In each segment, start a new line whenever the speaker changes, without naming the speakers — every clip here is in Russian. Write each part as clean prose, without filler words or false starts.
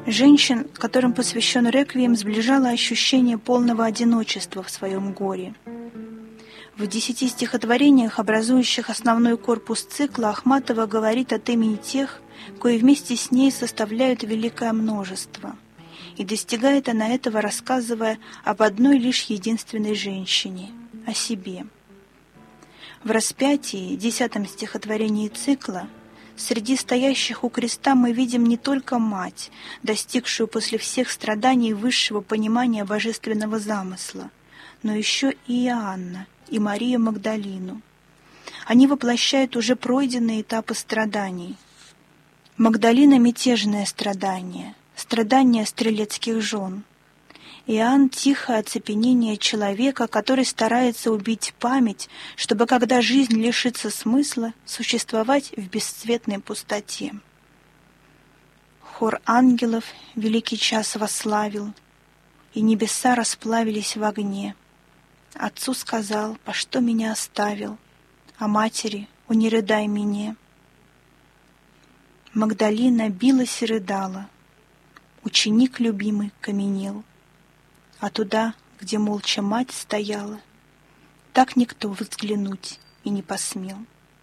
Женщин, которым посвящен реквием, сближало ощущение полного одиночества в своем горе. В 10 стихотворениях, образующих основной корпус цикла, Ахматова говорит от имени тех, кои вместе с ней составляют великое множество. И достигает она этого, рассказывая об одной лишь единственной женщине – о себе. В «Распятии», 10 стихотворении цикла, среди стоящих у креста мы видим не только мать, достигшую после всех страданий высшего понимания божественного замысла, но еще и Иоанна, и Марию Магдалину. Они воплощают уже пройденные этапы страданий. Магдалина — мятежное страдание, страдание стрелецких жен. Иоанн — тихое оцепенение человека, который старается убить память, чтобы, когда жизнь лишится смысла, существовать в бесцветной пустоте. Хор ангелов великий час восславил, и небеса расплавились в огне. Отцу сказал, по что меня оставил, а матери, не рыдай мне. Магдалина билась и рыдала, ученик любимый каменел, а туда, где молча мать стояла, так никто взглянуть и не посмел.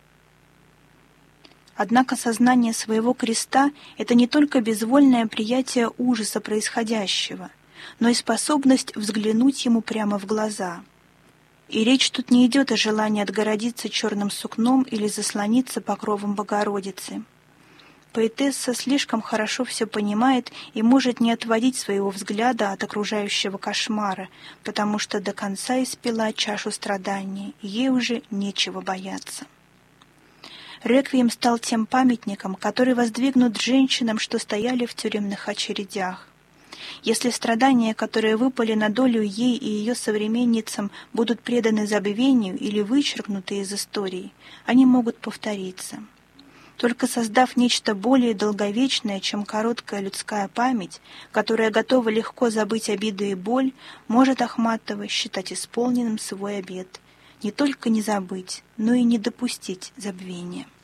Однако сознание своего креста — это не только безвольное приятие ужаса происходящего, но и способность взглянуть ему прямо в глаза. И речь тут не идет о желании отгородиться черным сукном или заслониться покровом Богородицы. Поэтесса слишком хорошо все понимает и может не отводить своего взгляда от окружающего кошмара, потому что до конца испила чашу страданий, и ей уже нечего бояться. Реквием стал тем памятником, который воздвигнут женщинам, что стояли в тюремных очередях. Если страдания, которые выпали на долю ей и ее современницам, будут преданы забвению или вычеркнуты из истории, они могут повториться. Только создав нечто более долговечное, чем короткая людская память, которая готова легко забыть обиды и боль, может Ахматова считать исполненным свой обет — не только не забыть, но и не допустить забвения.